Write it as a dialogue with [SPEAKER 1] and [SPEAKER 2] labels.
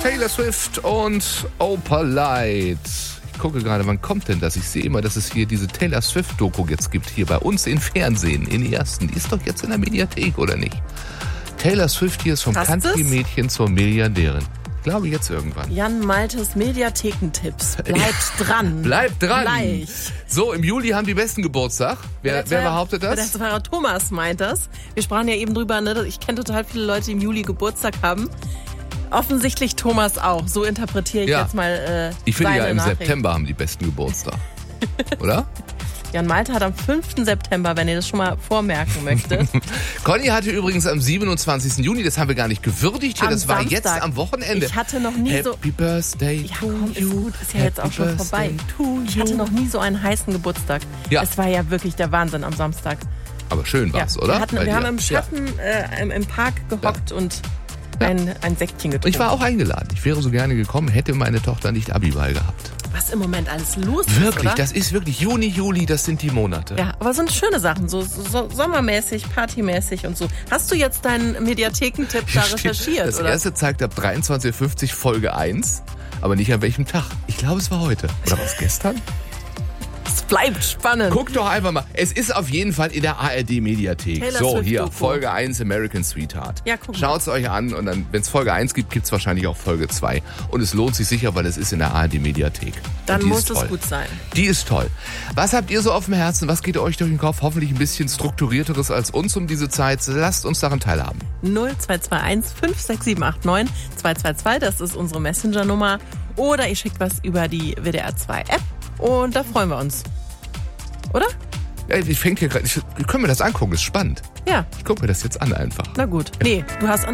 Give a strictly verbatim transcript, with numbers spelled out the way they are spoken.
[SPEAKER 1] Taylor Swift und Opalite. Ich gucke gerade, wann kommt denn das? Ich sehe immer, dass es hier diese Taylor Swift-Doku jetzt gibt, hier bei uns im Fernsehen, in ersten. Die ist doch jetzt in der Mediathek, oder nicht? Taylor Swift hier ist vom Country-Mädchen zur Milliardärin. Ich glaube jetzt irgendwann.
[SPEAKER 2] Jan Maltes Mediathekentipps. Bleibt dran.
[SPEAKER 1] Bleibt dran.
[SPEAKER 2] Gleich.
[SPEAKER 1] So, im Juli haben die Besten Geburtstag. Wer, wer behauptet das?
[SPEAKER 2] Der Pfarrer Thomas meint das. Wir sprachen ja eben drüber, ne? Ich kenne total viele Leute, die im Juli Geburtstag haben. Offensichtlich Thomas auch. So interpretiere ich ja. jetzt mal äh,
[SPEAKER 1] Ich finde ja, im
[SPEAKER 2] Nachricht.
[SPEAKER 1] September haben die Besten Geburtstag. Oder?
[SPEAKER 2] Jan Malte hat am fünften September, wenn ihr das schon mal vormerken möchtet.
[SPEAKER 1] Conny hatte übrigens am siebenundzwanzigsten Juni, das haben wir gar nicht gewürdigt hier,
[SPEAKER 2] am
[SPEAKER 1] das war
[SPEAKER 2] Samstag.
[SPEAKER 1] jetzt am Wochenende.
[SPEAKER 2] Ich hatte noch nie
[SPEAKER 1] Happy
[SPEAKER 2] so...
[SPEAKER 1] Happy Birthday
[SPEAKER 2] ja,
[SPEAKER 1] to
[SPEAKER 2] komm, ist
[SPEAKER 1] you.
[SPEAKER 2] gut, ist ja
[SPEAKER 1] Happy
[SPEAKER 2] jetzt auch schon vorbei. Ich hatte noch nie so einen heißen Geburtstag.
[SPEAKER 1] Ja.
[SPEAKER 2] Es war ja wirklich der Wahnsinn am Samstag.
[SPEAKER 1] Aber schön war's,
[SPEAKER 2] ja,
[SPEAKER 1] oder?
[SPEAKER 2] Wir, hatten, wir haben im Schatten
[SPEAKER 1] ja.
[SPEAKER 2] äh, im, im Park gehockt ja. und
[SPEAKER 1] ja.
[SPEAKER 2] ein, ein Säckchen getrunken.
[SPEAKER 1] Ich war auch eingeladen. Ich wäre so gerne gekommen, hätte meine Tochter nicht Abiball gehabt.
[SPEAKER 2] Was im Moment alles los ist,
[SPEAKER 1] Wirklich,
[SPEAKER 2] oder?
[SPEAKER 1] das ist wirklich Juni, Juli, das sind die Monate.
[SPEAKER 2] Ja, aber sind schöne Sachen, so, so sommermäßig, partymäßig und so. Hast du jetzt deinen Mediathekentipp da recherchiert,
[SPEAKER 1] Das
[SPEAKER 2] oder?
[SPEAKER 1] erste zeigt ab dreiundzwanzig Uhr fünfzig Folge eins, aber nicht an welchem Tag. Ich glaube, es war heute. Oder was, gestern?
[SPEAKER 2] Es bleibt spannend.
[SPEAKER 1] Guck doch einfach mal. Es ist auf jeden Fall in der A R D-Mediathek.
[SPEAKER 2] Taylor
[SPEAKER 1] So,
[SPEAKER 2] Swift
[SPEAKER 1] hier,
[SPEAKER 2] Doku.
[SPEAKER 1] Folge eins, American Sweetheart.
[SPEAKER 2] Ja, guck mal.
[SPEAKER 1] Schaut's euch an und dann, wenn es Folge eins gibt, gibt's wahrscheinlich auch Folge zwei. Und es lohnt sich sicher, weil es ist in der A R D-Mediathek.
[SPEAKER 2] Dann
[SPEAKER 1] muss
[SPEAKER 2] muss es gut sein.
[SPEAKER 1] Die ist toll. Was habt ihr so auf dem Herzen? Was geht euch durch den Kopf? Hoffentlich ein bisschen strukturierteres als uns um diese Zeit. Lasst uns daran teilhaben.
[SPEAKER 2] null zwei zwei eins fünf sechs sieben acht neun zwei zwei zwei, das ist unsere Messenger-Nummer. Oder ihr schickt was über die W D R zwei App und da freuen wir uns. Oder?
[SPEAKER 1] Ja, ich fängt hier gerade. Können wir das angucken? Ist spannend.
[SPEAKER 2] Ja.
[SPEAKER 1] Ich gucke mir das jetzt an einfach.
[SPEAKER 2] Na gut. Nee, du hast an